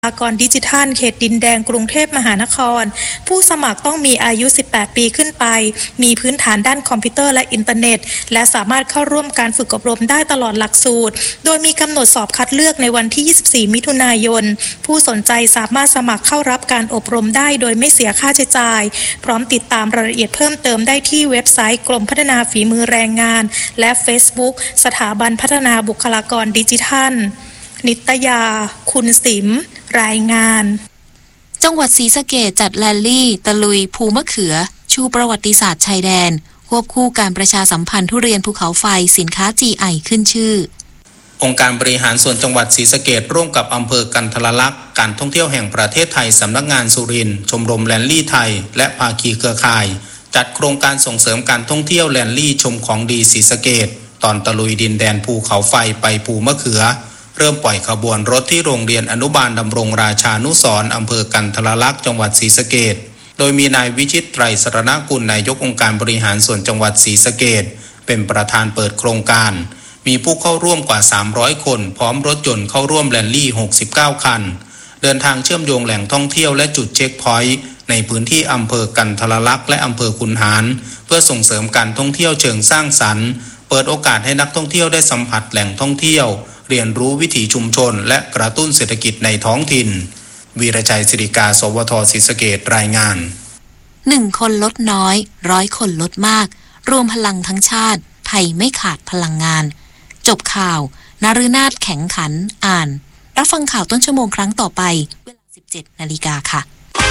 กรดิจิทัลเขตดินแดงกรุงเทพมหานครผู้สมัครต้องมีอายุ 18 ปีขึ้นไปมีพื้นฐานด้านคอมพิวเตอร์และอินเทอร์เน็ตและสามารถเข้าร่วมการฝึกอบรมได้ตลอดหลักสูตรโดยมีกำหนดสอบคัดเลือกในวันที่ 24 มิถุนายนผู้สนใจสามารถสมัครเข้ารับการอบรมได้โดยไม่เสียค่าใช้จ่ายพร้อมติดตามรายละเอียดเพิ่มเติมได้ที่เว็บไซต์กรมพัฒนาฝีมือแรงงานและ Facebook สถาบันพัฒนาบุคลากรดิจิทัลนิตยาคุณสิมรายงานจังหวัดศรีสะเกษจัดแรลลี่ตะลุยภูมะเขือชูประวัติศาสตร์ชายแดนควบคู่การประชาสัมพันธ์ทุเรียนภูเขาไฟสินค้า GI ขึ้นชื่อองค์การบริหารส่วนจังหวัดศรีสะเกษร่วมกับอำเภอกันทรลักษณ์การท่องเที่ยวแห่งประเทศไทยสำนักงานสุรินทร์ชมรมแรลลี่ไทยและภาคีเครือข่ายจัดโครงการส่งเสริมการท่องเที่ยวแรลลี่ชมของดีศรีสะเกษตอนตะลุยดินแดนภูเขาไฟไปภูมะเขือเริ่มปล่อยขบวนรถที่โรงเรียนอนุบาลดำรงราชานุสรณ์อำเภอกันทรลักษณ์จังหวัดศรีสะเกษโดยมีนายวิชิตไตรสรณกุลนายกองค์การบริหารส่วนจังหวัดศรีสะเกษเป็นประธานเปิดโครงการมีผู้เข้าร่วมกว่า300คนพร้อมรถยนต์เข้าร่วมแรลลี่69คันเดินทางเชื่อมโยงแหล่งท่องเที่ยวและจุดเช็คพอยต์ในพื้นที่อำเภอกันทรลักษณ์และอำเภอขุนหารเพื่อส่งเสริมการท่องเที่ยวเชิงสร้างสรรค์เปิดโอกาสให้นักท่องเที่ยวได้สัมผัสแหล่งท่องเที่ยวเรียนรู้วิถีชุมชนและกระตุ้นเศรษฐกิจในท้องถิ่นวีรชัยศิริกาสวทศรีสะเกษรายงาน 1 คนลดน้อย100 คนลดมากรวมพลังทั้งชาติไทยไม่ขาดพลังงานจบข่าวนฤนาถแข็งขันอ่านรับฟังข่าวต้นชั่วโมงครั้งต่อไปเวลา 17 นาฬิกาค่ะ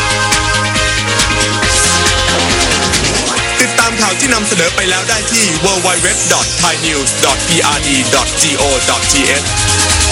ติดตามข่าวที่นำเสนอไปแล้วได้ที่ www.thainews.prd.go.th